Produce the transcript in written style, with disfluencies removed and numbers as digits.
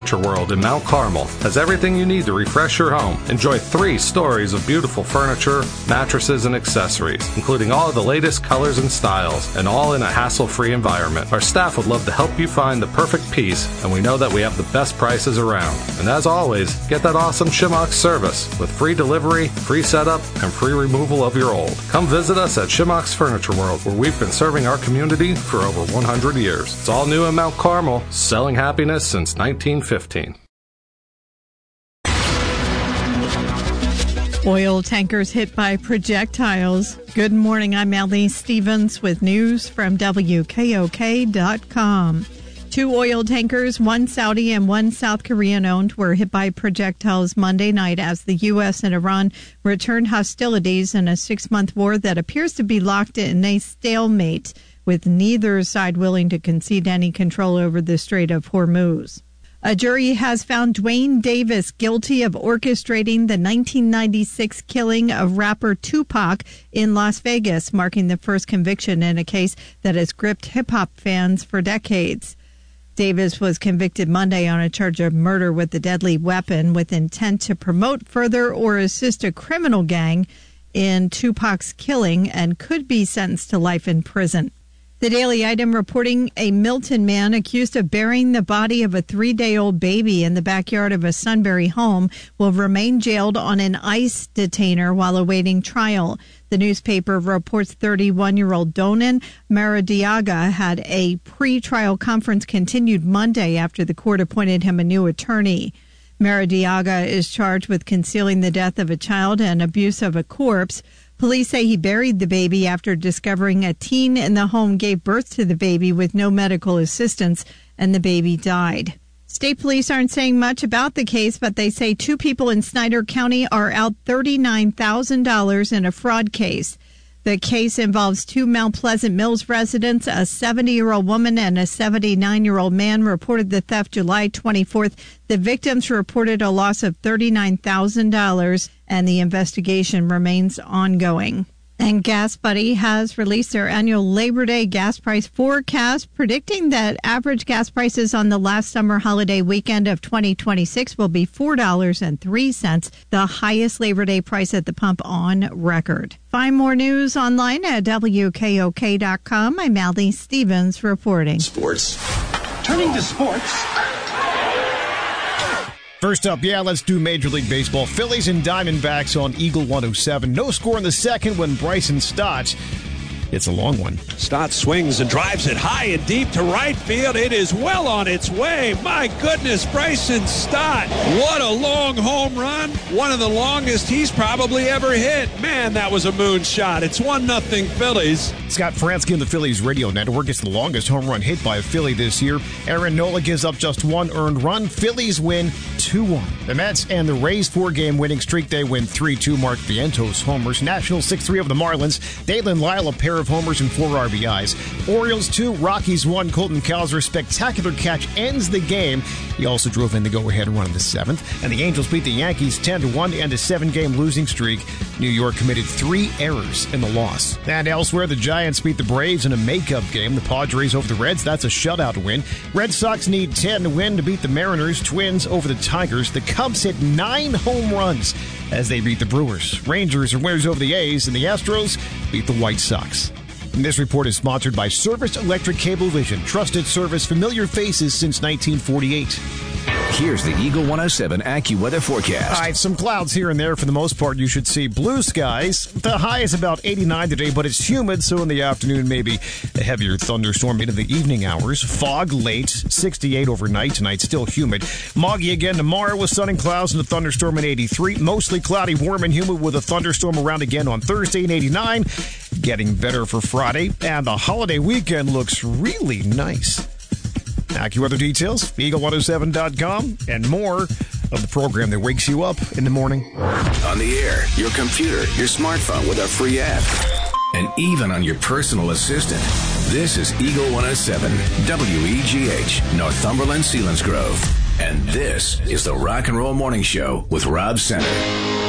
World in Mount Carmel has everything you need to refresh your home. Enjoy 3 stories of beautiful furniture, mattresses, and accessories, including all of the latest colors and styles, and all in a hassle-free environment. Our staff would love to help you find the perfect piece, and we know that we have the best prices around. And as always, get that awesome Shimox service with free delivery, free setup, and free removal of your old. Come visit us at Shimox Furniture World, where we've been serving our community for over 100 years. It's all new in Mount Carmel, selling happiness since 1950. Oil tankers hit by projectiles. Good morning, I'm Allie Stevens with news from WKOK.com. 2 oil tankers, one Saudi and one South Korean owned, were hit by projectiles Monday night as the U.S. and Iran returned hostilities in a 6-month war that appears to be locked in a stalemate, with neither side willing to concede any control over the Strait of Hormuz. A jury has found Duane Davis guilty of orchestrating the 1996 killing of rapper Tupac in Las Vegas, marking the first conviction in a case that has gripped hip-hop fans for decades. Davis was convicted Monday on a charge of murder with a deadly weapon with intent to promote, further, or assist a criminal gang in Tupac's killing and could be sentenced to life in prison. The Daily Item reporting a Milton man accused of burying the body of a 3-day-old baby in the backyard of a Sunbury home will remain jailed on an ICE detainer while awaiting trial. The newspaper reports 31-year-old Donan Maradiaga had a pre-trial conference continued Monday after the court appointed him a new attorney. Maradiaga is charged with concealing the death of a child and abuse of a corpse. Police say he buried the baby after discovering a teen in the home gave birth to the baby with no medical assistance, and the baby died. State police aren't saying much about the case, but they say 2 people in Snyder County are out $39,000 in a fraud case. The case involves 2 Mount Pleasant Mills residents. A 70-year-old woman and a 79-year-old man reported the theft July 24th. The victims reported a loss of $39,000, and the investigation remains ongoing. And Gas Buddy has released their annual Labor Day gas price forecast, predicting that average gas prices on the last summer holiday weekend of 2026 will be $4.03, the highest Labor Day price at the pump on record. Find more news online at WKOK.com. I'm Allie Stevens reporting. Sports. Turning to sports. First up, let's do Major League Baseball. Phillies and Diamondbacks on Eagle 107. No score in the second when Bryson Stott hits a long one. Stott swings and drives it high and deep to right field. It is well on its way. My goodness, Bryson Stott. What a long home run. One of the longest he's probably ever hit. Man, that was a moonshot. It's 1-0 Phillies. Scott Fransky on the Phillies radio network gets the longest home run hit by a Philly this year. Aaron Nola gives up just 1 earned run. Phillies win 2-1. The Mets and the Rays 4-game winning streak. They win 3-2. Mark Vientos homers. Nationals 6-3 over the Marlins. Dalen Lyle a pair of homers and 4 RBIs. Orioles 2, Rockies 1. Colton Cowser's spectacular catch ends the game. He also drove in the go-ahead run in the 7th. And the Angels beat the Yankees 10-1 to end a 7-game losing streak. New York committed 3 errors in the loss. And elsewhere, the Giants beat the Braves in a makeup game. The Padres over the Reds. That's a shutout win. Red Sox need 10 to win to beat the Mariners. Twins over the Tigers. The Cubs hit 9 home runs as they beat the Brewers. Rangers are winners over the A's, and the Astros beat the White Sox. And this report is sponsored by Service Electric Cablevision. Trusted service, familiar faces since 1948. Here's the Eagle 107 AccuWeather forecast. All right, some clouds here and there. For the most part, you should see blue skies. The high is about 89 today, but it's humid, so in the afternoon, maybe a heavier thunderstorm into the evening hours. Fog late, 68 overnight. Tonight, still humid. Moggy again tomorrow with sun and clouds and a thunderstorm at 83. Mostly cloudy, warm and humid with a thunderstorm around again on Thursday at 89. Getting better for Friday, and the holiday weekend looks really nice. AccuWeather details, Eagle107.com, and more of the program that wakes you up in the morning. On the air, your computer, your smartphone with our free app, and even on your personal assistant. This is Eagle 107, WEGH, Northumberland, Selinsgrove. And this is the Rock and Roll Morning Show with Rob Center.